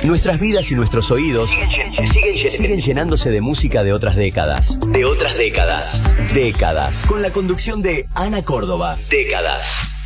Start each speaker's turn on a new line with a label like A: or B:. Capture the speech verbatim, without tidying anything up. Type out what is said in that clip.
A: Nuestras vidas y nuestros oídos siguen, siguen, siguen llenándose de música de otras décadas. De otras décadas. Décadas. Con la conducción de Ana Córdoba. Décadas.